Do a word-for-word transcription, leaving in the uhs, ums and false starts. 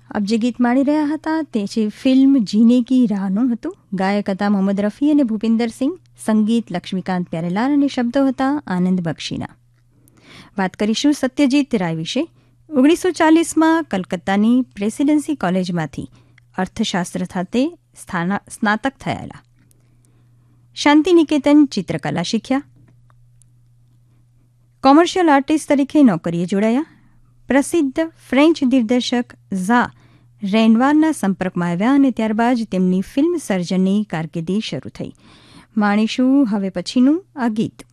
આપ જે ગીત માણી રહ્યા હતા તે છે ફિલ્મ જીને કી રાહનું હતું. ગાયક હતા મોહમ્મદ રફી અને ભૂપિન્દર સિંહ. સંગીત લક્ષ્મીકાંત પ્યારેલાલ અને શબ્દો હતા આનંદ બક્ષીના. વાત કરીશું સત્યજીત રાય વિશે. ઓગણીસો ચાલીસમાં કલકત્તાની પ્રેસિડેન્સી કોલેજમાંથી અર્થશાસ્ત્ર ખાતે સ્નાતક થયેલા. શાંતિનિકેતન ચિત્રકલા શીખ્યા. કોમર્શિયલ આર્ટિસ્ટ તરીકે નોકરીએ જોડાયા. પ્રસિદ્ધ ફ્રેન્ચ દિગ્દર્શક ઝા રેનવારના સંપર્કમાં આવ્યા અને ત્યારબાદ તેમની ફિલ્મ સર્જનની કારકિર્દી શરૂ થઈ. માણીશું હવે પછીનું આ ગીત.